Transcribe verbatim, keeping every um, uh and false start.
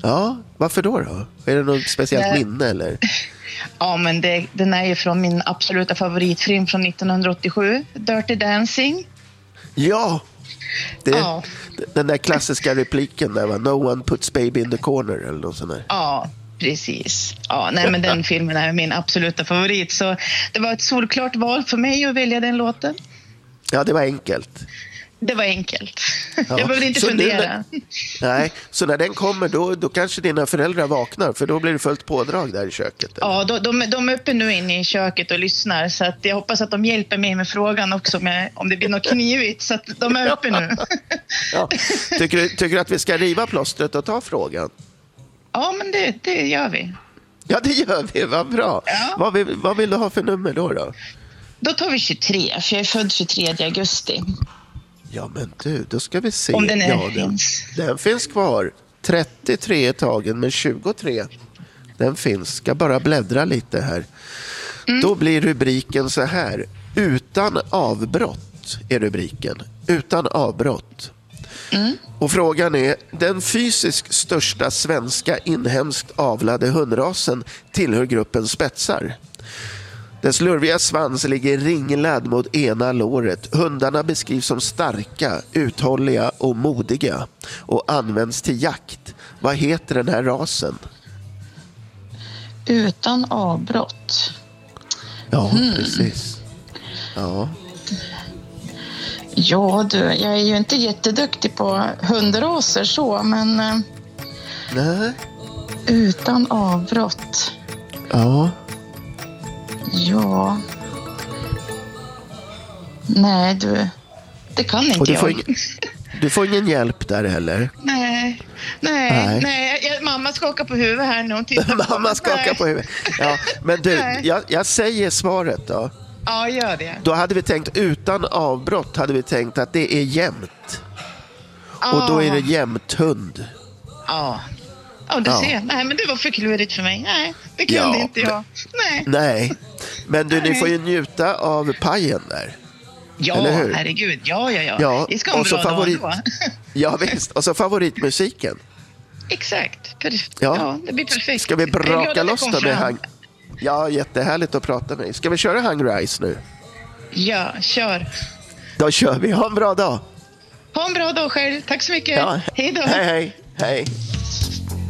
Ja, varför då då? Är det något speciellt det... minne eller? Ja, men det, den är ju från min absoluta favoritfilm från nittonhundraåttiosju, Dirty Dancing. Ja, det, ja. den där klassiska repliken där var No one puts baby in the corner eller något sånt där. Ja, precis. Ja, nej, men den filmen är min absoluta favorit. Så det var ett solklart val för mig att välja den låten. Ja, det var enkelt. Det var enkelt. Ja. Jag behövde inte så fundera. Nu, nej, så när den kommer då, då kanske dina föräldrar vaknar, för då blir det fullt pådrag där i köket. Eller? Ja, de, de, de är uppe nu inne i köket och lyssnar, så att jag hoppas att de hjälper mig med frågan också med, om det blir något knivigt, så att de är uppe nu. Ja. Tycker, du, tycker du att vi ska riva plåstret och ta frågan? Ja, men det, det gör vi. Ja, det gör vi. Vad bra. Ja. Vad, vill, vad vill du ha för nummer då? Då, då tar vi tjugotre, för jag är född tjugotredje augusti. Ja, men du, då ska vi se. Om den är, ja, den, finns. Den finns kvar. trettiotre är tagen, men tjugotre, den finns. Ska bara bläddra lite här. Mm. Då blir rubriken så här. Utan avbrott är rubriken. Utan avbrott. Mm. Och frågan är, den fysiskt största svenska inhemskt avlade hundrasen tillhör gruppen spetsar. Dess lurviga svans ligger ringlad mot ena låret. Hundarna beskrivs som starka, uthålliga och modiga och används till jakt. Vad heter den här rasen? Utan avbrott. Ja, mm. precis. Ja. Ja, du, jag är ju inte jätteduktig på hundraser så, men... Nej. Utan avbrott. Ja. Ja. Nej, du. Det kan inte du jag. Får ingen, du får ingen hjälp där heller. Nej. Nej, nej. nej. Jag, mamma skakar på huvudet här nu. Mamma skakar nej. på huvudet. Ja, men du, jag, jag säger svaret då. Ja, gör det. Då hade vi tänkt, utan avbrott hade vi tänkt att det är jämnt. Ah. Och då är det jämnt hund. Ja. Ja, du ja. ser. Nej, men det var för klurigt för mig. Nej, det kunde ja, inte jag. Nej. Nej. Men du, ni får ju njuta av pajen där. Ja, eller hur? Herregud. Ja, ja, ja. ja. Det ska en bra favorit... dag då. Ja, visst. Och så favoritmusiken. Exakt. Perf... Ja. ja, det blir perfekt. Ska vi braka loss då med hang... Ja, jättehärligt att prata med dig. Ska vi köra Hungry Eyes nu? Ja, kör. Då kör vi. Ha en bra dag. Ha en bra dag själv. Tack så mycket. Ja. Hej då. Hej, hej. Hej.